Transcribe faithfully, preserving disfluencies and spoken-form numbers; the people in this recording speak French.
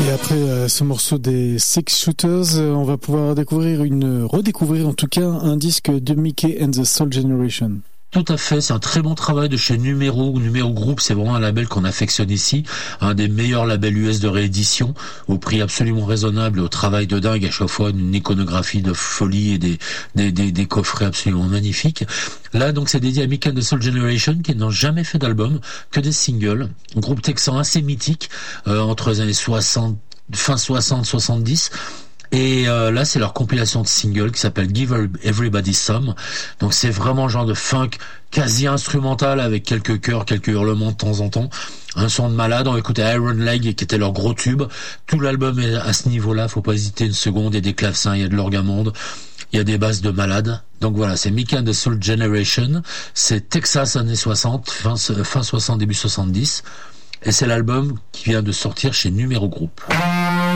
Et après euh, ce morceau des Six Shooters, euh, on va pouvoir découvrir une redécouvrir en tout cas un disque de Mickey and the Soul Generation. Tout à fait, c'est un très bon travail de chez Numéro. Numéro Group, c'est vraiment un label qu'on affectionne ici, un des meilleurs labels U S de réédition, au prix absolument raisonnable et au travail de dingue, à chaque fois une iconographie de folie et des des des, des coffrets absolument magnifiques. Là, donc, c'est dédié à Mickey and the Soul Generation, qui n'ont jamais fait d'album, que des singles. Un groupe texan assez mythique, euh, entre les années soixante, fin soixante, soixante-dix. Et euh, là, c'est leur compilation de singles qui s'appelle Give Everybody Some. Donc c'est vraiment un genre de funk quasi instrumental avec quelques chœurs, quelques hurlements de temps en temps. Un son de malade. On va écouter Iron Leg qui était leur gros tube. Tout l'album est à ce niveau-là, faut pas hésiter une seconde. Il y a des clavecins, il y a de l'orgamonde, il y a des basses de malade. Donc voilà, c'est Mickey and the Soul Generation. C'est Texas années soixante, fin, fin soixante, début soixante-dix. Et c'est l'album qui vient de sortir chez Numéro Group.